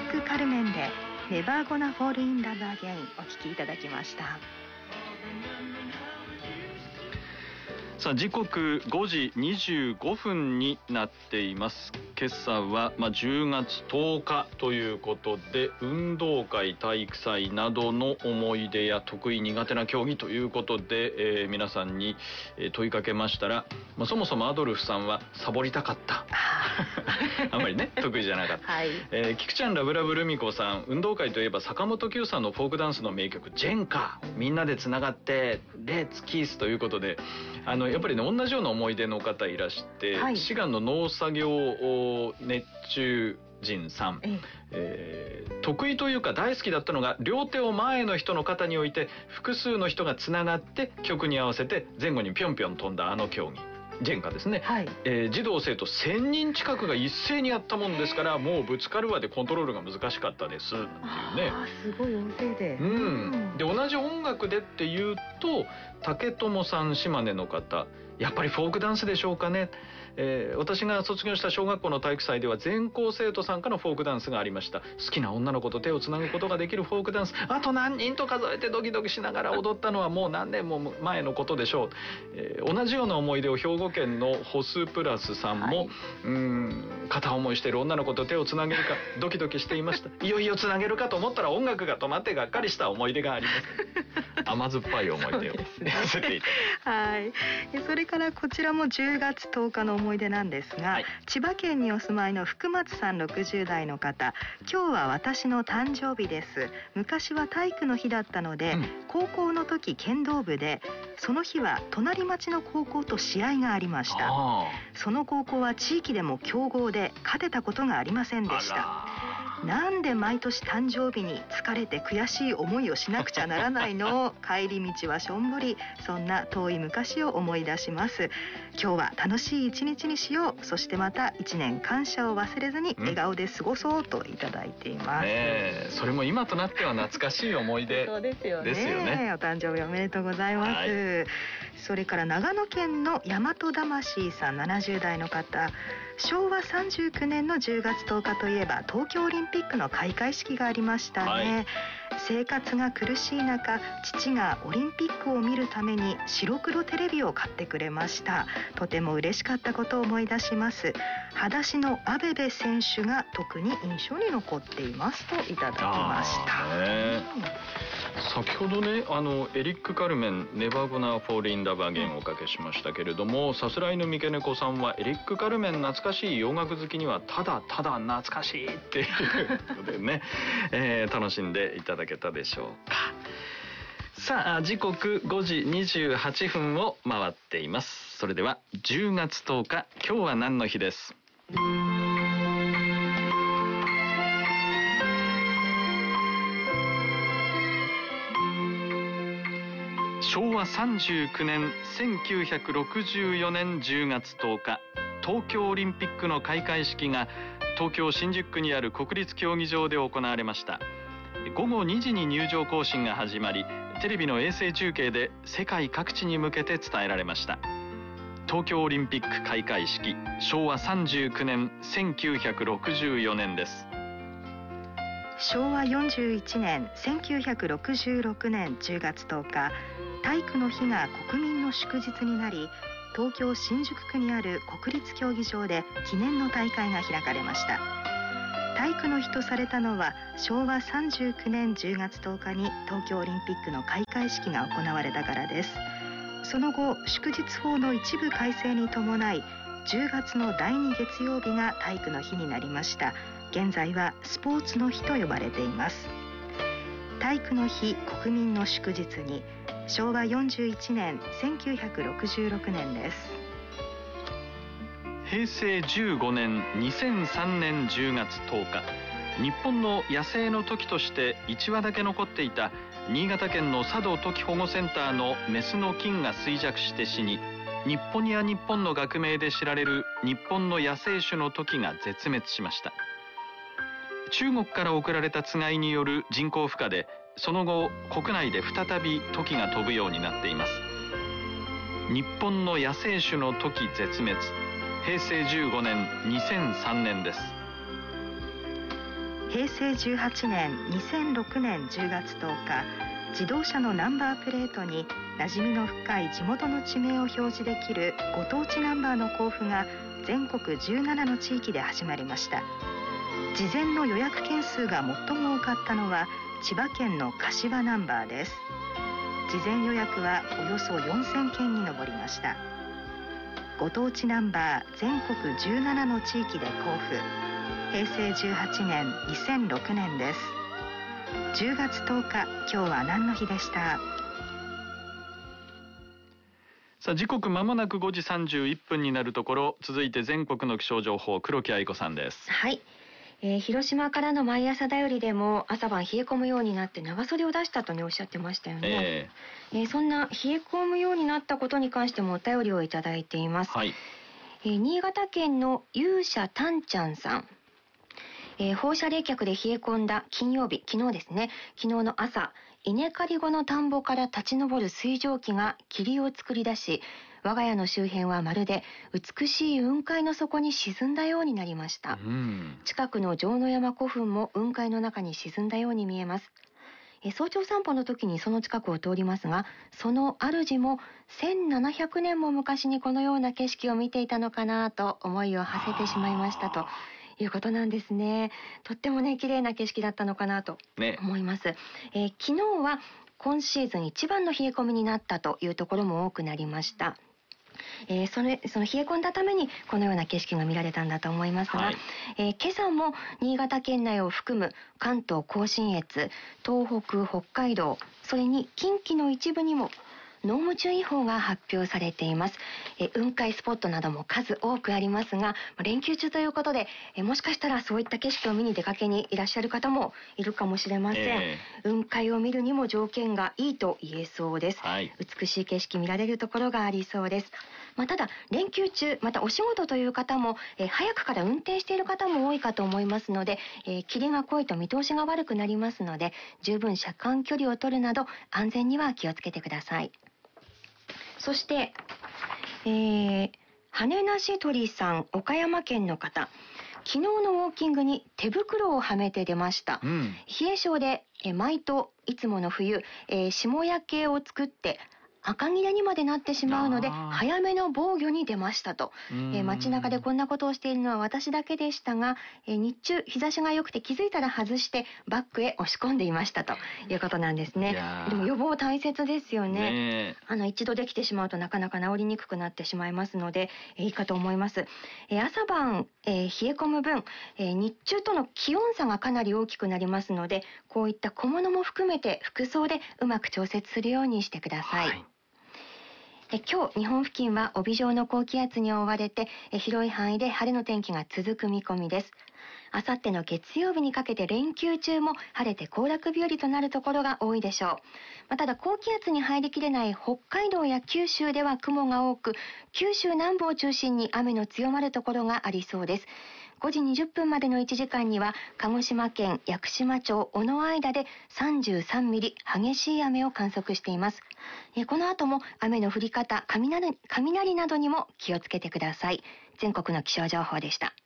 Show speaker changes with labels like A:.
A: ク・カルメンでネバーゴナフォールインラブアゲインお聴きいただきました。
B: さあ時刻5時25分になっています。今朝は10月10日ということで、運動会、体育祭などの思い出や得意苦手な競技ということで、皆さんに問いかけましたら、そもそもアドルフさんはサボりたかったあんまりね得意じゃなかった、はい。菊ちゃん、ラブラブルミコさん、運動会といえば坂本九さんのフォークダンスの名曲ジェンカ、みんなでつながってレッツキースということで、やっぱりね同じような思い出の方いらして、はい、滋賀の農作業熱中人さん、得意というか大好きだったのが、両手を前の人の肩に置いて複数の人がつながって曲に合わせて前後にぴょんぴょん飛んだあの競技ジェンカですね、はい。児童生徒1000人近くが一斉にやったもんですから、もうぶつかるわでコントロールが難しかったですっていうね。
A: すごい大勢で、
B: で同じ音楽でっていうと、竹友さん、島根の方、やっぱりフォークダンスでしょうかね。私が卒業した小学校の体育祭では全校生徒参加のフォークダンスがありました。好きな女の子と手をつなぐことができるフォークダンス、あと何人と数えてドキドキしながら踊ったのはもう何年も前のことでしょう。同じような思い出を兵庫県のホスプラスさんも、はい、片思いしている女の子と手をつなげるかドキドキしていましたいよいよつなげるかと思ったら音楽が止まってがっかりした思い出があります甘酸っぱい思い出をやらせていただきます、
A: はい。それからこちらも10月10日の思い出なんですが、はい、千葉県にお住まいの福松さん60代の方、今日は私の誕生日です。昔は体育の日だったので、高校の時剣道部で、その日は隣町の高校と試合がありました。その高校は地域でも強豪で勝てたことがありませんでした。なんで毎年誕生日に疲れて悔しい思いをしなくちゃならないの帰り道はしょんぼり、そんな遠い昔を思い出します。今日は楽しい一日にしよう、そしてまた一年感謝を忘れずに笑顔で過ごそうといただいています、
B: それも今となっては懐かしい思い出
A: そうですよね。
B: ですよね。
A: お誕生日おめでとうございます、はい。それから長野県の大和魂さん70代の方、昭和39年の10月10日といえば東京オリンピックの開会式がありましたね、はい。生活が苦しい中、父がオリンピックを見るために白黒テレビを買ってくれました。とても嬉しかったことを思い出します。裸足のアベベ選手が特に印象に残っていますといただきました。
B: 先ほどね、エリック・カルメンネバーゴナーフォールインラブアゲインをおかけしましたけれども、さすらいの三毛猫さんはエリック・カルメン懐かしい洋楽好きにはただただ懐かしいっていうことでね、楽しんでいただけたでしょうか。さあ時刻5時28分を回っています。それでは10月10日、今日は何の日です。昭和39年1964年10月10日、東京オリンピックの開会式が東京新宿区にある国立競技場で行われました。午後2時に入場行進が始まり、テレビの衛星中継で世界各地に向けて伝えられました。東京オリンピック開会式、昭和39年1964年です。
A: 昭和41年1966年10月10日、体育の日が国民の祝日になり、東京新宿区にある国立競技場で記念の大会が開かれました。体育の日とされたのは昭和39年10月10日に東京オリンピックの開会式が行われたからです。その後、祝日法の一部改正に伴い10月の第2月曜日が体育の日になりました。現在はスポーツの日と呼ばれています。体育の日国民の祝日に、昭和41年1966年です。
B: 平成15年2003年10月10日、日本の野生のトキとして1羽だけ残っていた新潟県の佐渡トキ保護センターのメスの菌が衰弱して死に、ニッポニア日本の学名で知られる日本の野生種のトキが絶滅しました。中国から送られたつがいによる人工孵化で、その後国内で再びトキが飛ぶようになっています。日本の野生種のトキ絶滅、平成15年2003年です。
A: 平成18年2006年10月10日、自動車のナンバープレートに馴染みの深い地元の地名を表示できるご当地ナンバーの交付が全国17の地域で始まりました。事前の予約件数が最も多かったのは千葉県の柏ナンバーです。事前予約はおよそ4000件に上りました。ご当地ナンバー全国17の地域で交付。平成18年2006年です。10月10日、今日は何の日でした？
B: さあ、時刻まもなく5時31分になるところ、続いて全国の気象情報、黒木愛子さんです。
C: はい、広島からの毎朝だよりでも朝晩冷え込むようになって長袖を出したとねおっしゃってましたよね。そんな冷え込むようになったことに関してもお便りをいただいています。
B: はい。
C: 新潟県の勇者たんちゃんさん、放射冷却で冷え込んだ金曜日、昨日ですね、昨日の朝、稲刈り後の田んぼから立ち上る水蒸気が霧を作り出し、我が家の周辺はまるで美しい雲海の底に沈んだようになりました。近くの城野山古墳も雲海の中に沈んだように見えます。早朝散歩の時にその近くを通りますが、その主も1700年も昔にこのような景色を見ていたのかなと思いを馳せてしまいましたということなんですね。とってもね、綺麗な景色だったのかなと思います。昨日は今シーズン一番の冷え込みになったというところも多くなりました。その冷え込んだためにこのような景色が見られたんだと思いますが、今朝も新潟県内を含む関東甲信越、東北、北海道、それに近畿の一部にも濃霧注意報が発表されています。雲海スポットなども数多くありますが、連休中ということで、もしかしたらそういった景色を見に出かけにいらっしゃる方もいるかもしれません。雲海を見るにも条件がいいと言えそうです。美しい景色見られるところがありそうです。ただ連休中、またお仕事という方も、早くから運転している方も多いかと思いますので、霧が濃いと見通しが悪くなりますので、十分車間距離を取るなど安全には気をつけてください。そして、羽なし鳥さん、岡山県の方、昨日のウォーキングに手袋をはめて出ました。冷え性で毎といつもの冬、霜焼けを作って赤切れにまでなってしまうので早めの防御に出ましたと。街中でこんなことをしているのは私だけでしたが、日中日差しが良くて気づいたら外してバッグへ押し込んでいましたということなんですね。でも予防大切ですよね。一度できてしまうとなかなか治りにくくなってしまいますので、いいかと思います。朝晩、冷え込む分、日中との気温差がかなり大きくなりますので、こういった小物も含めて服装でうまく調節するようにしてください。今日日本付近は帯状の高気圧に覆われて広い範囲で晴れの天気が続く見込みです。あさっての月曜日にかけて連休中も晴れて行楽日和となるところが多いでしょう。ただ高気圧に入りきれない北海道や九州では雲が多く、九州南部を中心に雨の強まるところがありそうです。5時20分までの1時間には鹿児島県屋久島町小野間で33ミリ激しい雨を観測しています。この後も雨の降り方、雷などにも気をつけてください。全国の気象情報でした。